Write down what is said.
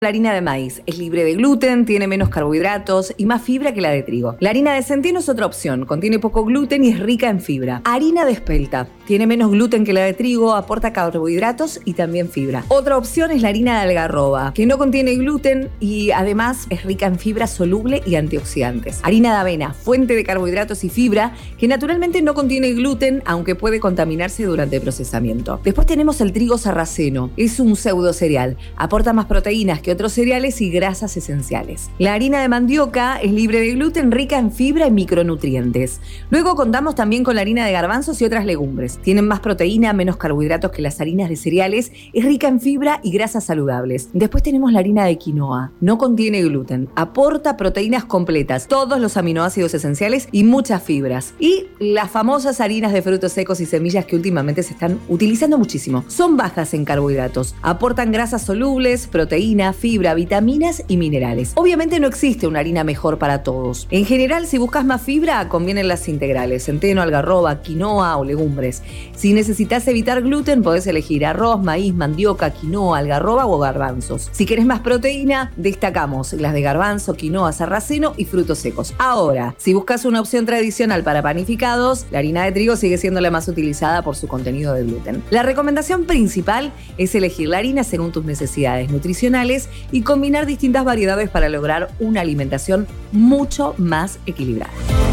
La harina de maíz es libre de gluten, tiene menos carbohidratos y más fibra que la de trigo. La harina de centeno es otra opción, contiene poco gluten y es rica en fibra. Harina de espelta tiene menos gluten que la de trigo, aporta carbohidratos y también fibra. Otra opción es la harina de algarroba, que no contiene gluten y además es rica en fibra soluble y antioxidantes. Harina de avena, fuente de carbohidratos y fibra, que naturalmente no contiene gluten, aunque puede contaminarse durante el procesamiento. Después tenemos el trigo sarraceno, es un pseudo cereal, aporta más proteínas que otros cereales y grasas esenciales. La harina de mandioca es libre de gluten, rica en fibra y micronutrientes. Luego contamos también con la harina de garbanzos y otras legumbres. Tienen más proteína, menos carbohidratos que las harinas de cereales, es rica en fibra y grasas saludables. Después tenemos la harina de quinoa. No contiene gluten, aporta proteínas completas, todos los aminoácidos esenciales y muchas fibras. Y las famosas harinas de frutos secos y semillas que últimamente se están utilizando muchísimo. Son bajas en carbohidratos, aportan grasas solubles, proteína, fibra, vitaminas y minerales. Obviamente no existe una harina mejor para todos. En general, si buscas más fibra, convienen las integrales, centeno, algarroba, quinoa o legumbres. Si necesitas evitar gluten, podés elegir arroz, maíz, mandioca, quinoa, algarroba o garbanzos. Si querés más proteína, destacamos las de garbanzo, quinoa, sarraceno y frutos secos. Ahora, si buscas una opción tradicional para panificados, la harina de trigo sigue siendo la más utilizada por su contenido de gluten. La recomendación principal es elegir la harina según tus necesidades nutricionales y combinar distintas variedades para lograr una alimentación mucho más equilibrada.